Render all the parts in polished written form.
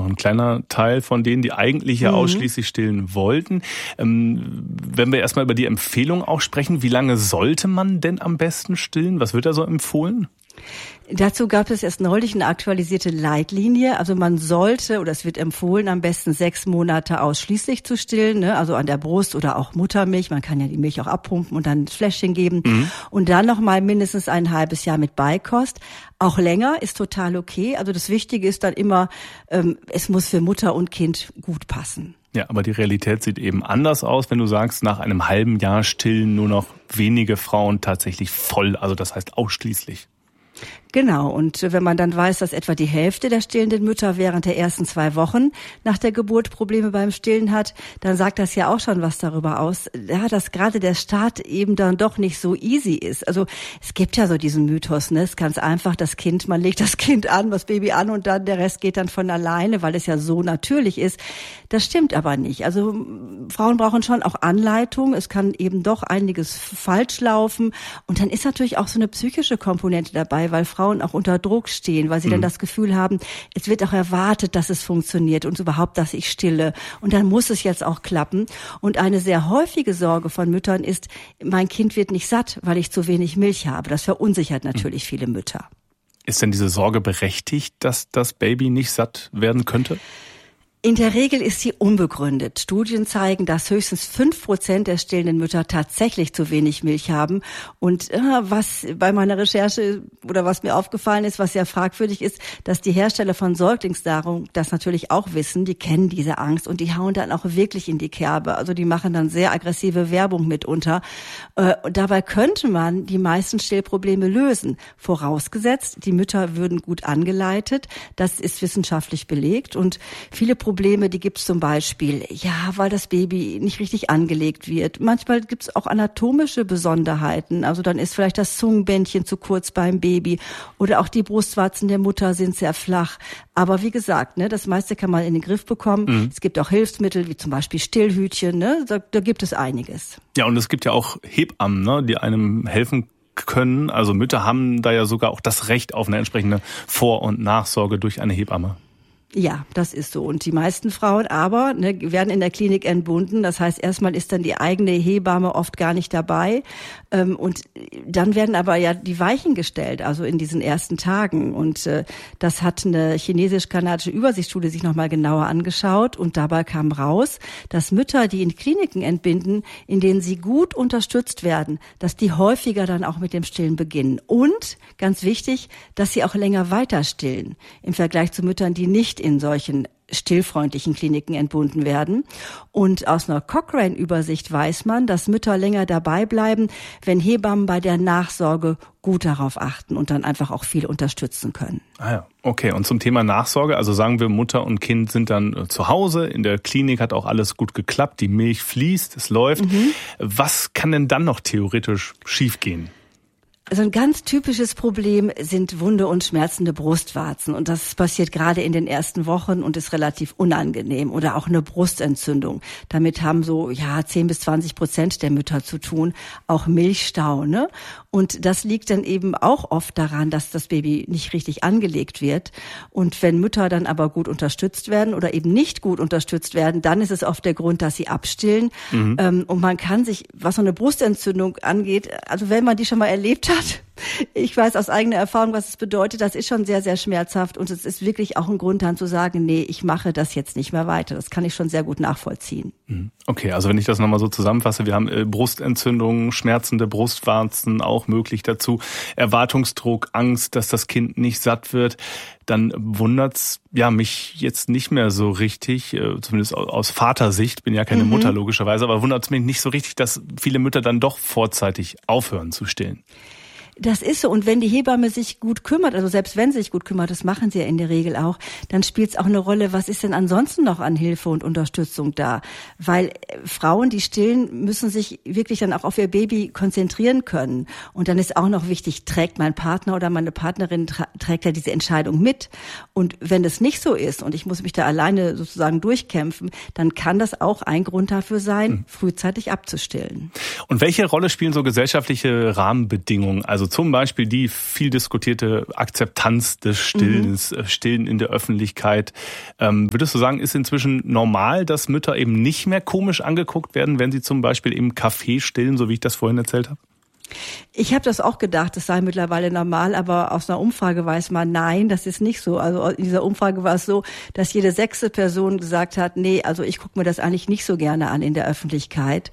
ein kleiner Teil von denen, die eigentlich ja ausschließlich stillen wollten. Wenn wir erstmal über die Empfehlung auch sprechen, wie lange sollte man denn am besten stillen? Was wird da so empfohlen? Dazu gab es erst neulich eine aktualisierte Leitlinie. Also man sollte, oder es wird empfohlen, am besten 6 Monate ausschließlich zu stillen, ne? Also an der Brust oder auch Muttermilch. Man kann ja die Milch auch abpumpen und dann ins Fläschchen geben. Und dann noch mal mindestens ein halbes Jahr mit Beikost. Auch länger ist total okay. Also das Wichtige ist dann immer, es muss für Mutter und Kind gut passen. Ja, aber die Realität sieht eben anders aus, wenn du sagst, nach einem halben Jahr stillen nur noch wenige Frauen tatsächlich voll, also das heißt ausschließlich. Genau, und wenn man dann weiß, dass etwa die Hälfte der stillenden Mütter während der ersten 2 Wochen nach der Geburt Probleme beim Stillen hat, dann sagt das ja auch schon was darüber aus, ja, dass gerade der Start eben dann doch nicht so easy ist. Also es gibt ja so diesen Mythos, ne? Es ist ganz einfach, man legt das Kind an, das Baby an und dann der Rest geht dann von alleine, weil es ja so natürlich ist. Das stimmt aber nicht. Also Frauen brauchen schon auch Anleitung. Es kann eben doch einiges falsch laufen. Und dann ist natürlich auch so eine psychische Komponente dabei, weil Frauen auch unter Druck stehen, weil sie dann das Gefühl haben, es wird auch erwartet, dass es funktioniert und überhaupt, dass ich stille. Und dann muss es jetzt auch klappen. Und eine sehr häufige Sorge von Müttern ist, mein Kind wird nicht satt, weil ich zu wenig Milch habe. Das verunsichert natürlich viele Mütter. Ist denn diese Sorge berechtigt, dass das Baby nicht satt werden könnte? In der Regel ist sie unbegründet. Studien zeigen, dass höchstens 5% der stillenden Mütter tatsächlich zu wenig Milch haben. Und was bei meiner Recherche oder was mir aufgefallen ist, was sehr fragwürdig ist, dass die Hersteller von Säuglingsnahrung das natürlich auch wissen. Die kennen diese Angst und die hauen dann auch wirklich in die Kerbe. Also die machen dann sehr aggressive Werbung mitunter. Dabei könnte man die meisten Stillprobleme lösen. Vorausgesetzt, die Mütter würden gut angeleitet. Das ist wissenschaftlich belegt. Und viele Probleme, die gibt's zum Beispiel, ja, weil das Baby nicht richtig angelegt wird. Manchmal gibt's auch anatomische Besonderheiten. Also dann ist vielleicht das Zungenbändchen zu kurz beim Baby oder auch die Brustwarzen der Mutter sind sehr flach. Aber wie gesagt, ne, das meiste kann man in den Griff bekommen. Es gibt auch Hilfsmittel, wie zum Beispiel Stillhütchen, ne, da gibt es einiges. Ja, und es gibt ja auch Hebammen, ne, die einem helfen können. Also Mütter haben da ja sogar auch das Recht auf eine entsprechende Vor- und Nachsorge durch eine Hebamme. Ja, das ist so. Und die meisten Frauen aber werden in der Klinik entbunden. Das heißt, erstmal ist dann die eigene Hebamme oft gar nicht dabei. Und dann werden aber ja die Weichen gestellt, also in diesen ersten Tagen. Und das hat eine chinesisch-kanadische Übersichtsstudie sich nochmal genauer angeschaut. Und dabei kam raus, dass Mütter, die in Kliniken entbinden, in denen sie gut unterstützt werden, dass die häufiger dann auch mit dem Stillen beginnen. Und, ganz wichtig, dass sie auch länger weiter stillen. Im Vergleich zu Müttern, die nicht in solchen stillfreundlichen Kliniken entbunden werden. Und aus einer Cochrane-Übersicht weiß man, dass Mütter länger dabei bleiben, wenn Hebammen bei der Nachsorge gut darauf achten und dann einfach auch viel unterstützen können. Ah ja, okay. Und zum Thema Nachsorge, also sagen wir, Mutter und Kind sind dann zu Hause, in der Klinik hat auch alles gut geklappt, die Milch fließt, es läuft. Was kann denn dann noch theoretisch schiefgehen? Also ein ganz typisches Problem sind wunde und schmerzende Brustwarzen. Und das passiert gerade in den ersten Wochen und ist relativ unangenehm. Oder auch eine Brustentzündung. Damit haben so 10-20% der Mütter zu tun. Auch Milchstau, ne? Und das liegt dann eben auch oft daran, dass das Baby nicht richtig angelegt wird. Und wenn Mütter dann aber gut unterstützt werden oder eben nicht gut unterstützt werden, dann ist es oft der Grund, dass sie abstillen. Und man kann sich, was so eine Brustentzündung angeht, also wenn man die schon mal erlebt hat, ich weiß aus eigener Erfahrung, was es bedeutet. Das ist schon sehr, sehr schmerzhaft. Und es ist wirklich auch ein Grund dann zu sagen, nee, ich mache das jetzt nicht mehr weiter. Das kann ich schon sehr gut nachvollziehen. Okay, also wenn ich das nochmal so zusammenfasse, wir haben Brustentzündungen, schmerzende Brustwarzen auch möglich dazu, Erwartungsdruck, Angst, dass das Kind nicht satt wird. Dann wundert's mich jetzt nicht mehr so richtig, zumindest aus Vatersicht, bin ja keine Mutter logischerweise, aber wundert's mich nicht so richtig, dass viele Mütter dann doch vorzeitig aufhören zu stillen. Das ist so. Und wenn die Hebamme sich gut kümmert, also selbst wenn sie sich gut kümmert, das machen sie ja in der Regel auch, dann spielt es auch eine Rolle, was ist denn ansonsten noch an Hilfe und Unterstützung da? Weil Frauen, die stillen, müssen sich wirklich dann auch auf ihr Baby konzentrieren können. Und dann ist auch noch wichtig, trägt mein Partner oder meine Partnerin, trägt ja diese Entscheidung mit. Und wenn das nicht so ist und ich muss mich da alleine sozusagen durchkämpfen, dann kann das auch ein Grund dafür sein, frühzeitig abzustillen. Und welche Rolle spielen so gesellschaftliche Rahmenbedingungen? Also zum Beispiel die viel diskutierte Akzeptanz des Stillens, Stillen in der Öffentlichkeit. Würdest du sagen, ist inzwischen normal, dass Mütter eben nicht mehr komisch angeguckt werden, wenn sie zum Beispiel im Café stillen, so wie ich das vorhin erzählt habe? Ich habe das auch gedacht, das sei mittlerweile normal, aber aus einer Umfrage weiß man, nein, das ist nicht so. Also in dieser Umfrage war es so, dass jede 6. Person gesagt hat, nee, also ich gucke mir das eigentlich nicht so gerne an in der Öffentlichkeit.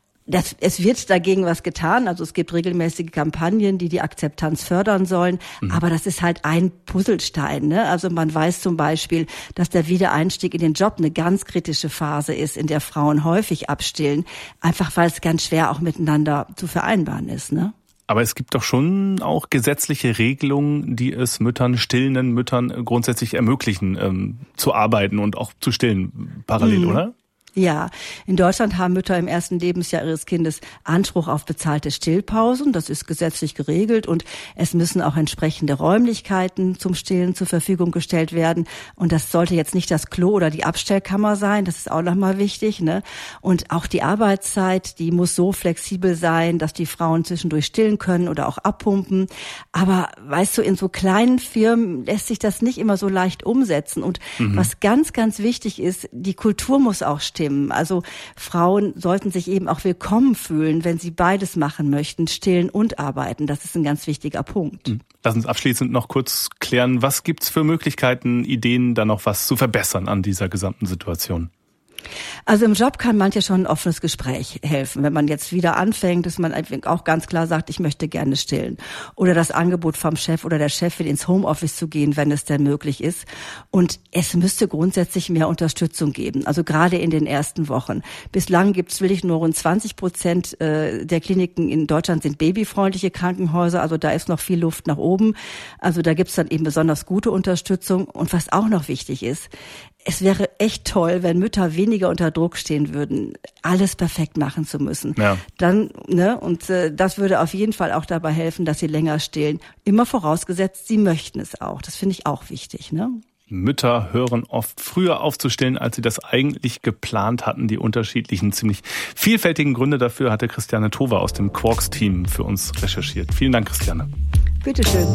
Es wird dagegen was getan, also es gibt regelmäßige Kampagnen, die Akzeptanz fördern sollen, aber das ist halt ein Puzzlestein, ne? Also man weiß zum Beispiel, dass der Wiedereinstieg in den Job eine ganz kritische Phase ist, in der Frauen häufig abstillen, einfach weil es ganz schwer auch miteinander zu vereinbaren ist, ne? Aber es gibt doch schon auch gesetzliche Regelungen, die es stillenden Müttern grundsätzlich ermöglichen, zu arbeiten und auch zu stillen parallel, oder? Ja, in Deutschland haben Mütter im ersten Lebensjahr ihres Kindes Anspruch auf bezahlte Stillpausen. Das ist gesetzlich geregelt und es müssen auch entsprechende Räumlichkeiten zum Stillen zur Verfügung gestellt werden. Und das sollte jetzt nicht das Klo oder die Abstellkammer sein. Das ist auch nochmal wichtig, ne? Und auch die Arbeitszeit, die muss so flexibel sein, dass die Frauen zwischendurch stillen können oder auch abpumpen. Aber weißt du, in so kleinen Firmen lässt sich das nicht immer so leicht umsetzen. Und was ganz, ganz wichtig ist, die Kultur muss auch stimmen. Also Frauen sollten sich eben auch willkommen fühlen, wenn sie beides machen möchten, stillen und arbeiten. Das ist ein ganz wichtiger Punkt. Lass uns abschließend noch kurz klären, was gibt's für Möglichkeiten, Ideen, da noch was zu verbessern an dieser gesamten Situation? Also im Job kann manche schon ein offenes Gespräch helfen. Wenn man jetzt wieder anfängt, dass man auch ganz klar sagt, ich möchte gerne stillen. Oder das Angebot vom Chef oder der Chefin ins Homeoffice zu gehen, wenn es denn möglich ist. Und es müsste grundsätzlich mehr Unterstützung geben, also gerade in den ersten Wochen. Bislang gibt es wirklich nur rund 20% der Kliniken in Deutschland sind babyfreundliche Krankenhäuser, also da ist noch viel Luft nach oben. Also da gibt es dann eben besonders gute Unterstützung. Und was auch noch wichtig ist, es wäre echt toll, wenn Mütter weniger unter Druck stehen würden, alles perfekt machen zu müssen. Ja. Dann, ne, und das würde auf jeden Fall auch dabei helfen, dass sie länger stillen. Immer vorausgesetzt, sie möchten es auch. Das finde ich auch wichtig, ne? Mütter hören oft früher auf zu stillen, als sie das eigentlich geplant hatten. Die unterschiedlichen, ziemlich vielfältigen Gründe dafür hatte Christiane Tover aus dem Quarks-Team für uns recherchiert. Vielen Dank, Christiane. Bitteschön.